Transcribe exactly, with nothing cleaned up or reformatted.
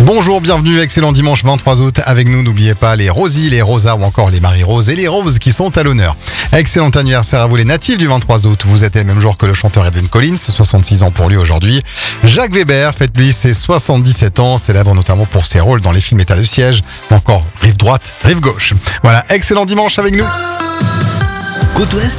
Bonjour, bienvenue, excellent dimanche vingt-trois août. Avec nous, n'oubliez pas les Rosie, les Rosa ou encore les Marie-Rose et les Roses qui sont à l'honneur. Excellent anniversaire à vous les natifs du vingt-trois août. Vous êtes le même jour que le chanteur Edwin Collins, soixante-six ans pour lui aujourd'hui. Jacques Weber fête lui ses soixante-dix-sept ans, célèbre notamment pour ses rôles dans les films État de siège ou encore Rive droite, Rive gauche. Voilà, excellent dimanche avec nous. Côte Ouest.